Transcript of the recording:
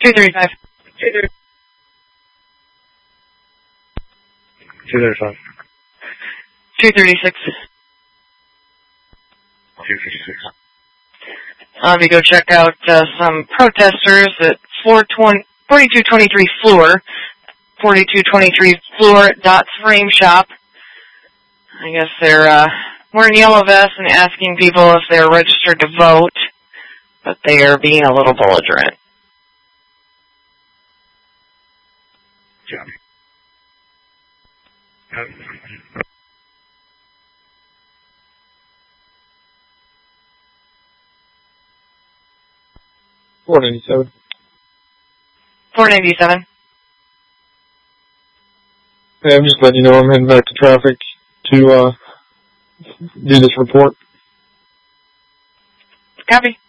235. 235. 236. 236. To go check out some protesters at 4223 Fleur, 4223 Fleur Dots Frame Shop. I guess they're wearing yellow vests and asking people if they're registered to vote, but they are being a little belligerent. Copy. 497. 497. Hey, I'm just letting you know I'm heading back to traffic to do this report. Copy.